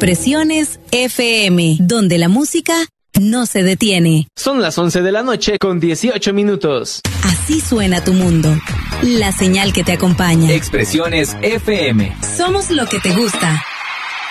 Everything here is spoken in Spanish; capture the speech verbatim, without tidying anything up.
Expresiones F M, donde la música no se detiene. Son las once de la noche con dieciocho minutos. Así suena tu mundo. La señal que te acompaña. Expresiones F M. Somos lo que te gusta.